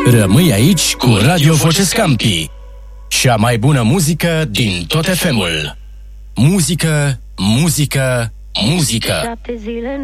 Rămâi aici cu Radio Voce Scampi. Cea mai bună muzică din tot FM-ul. Muzică, muzică, muzică. 7 zile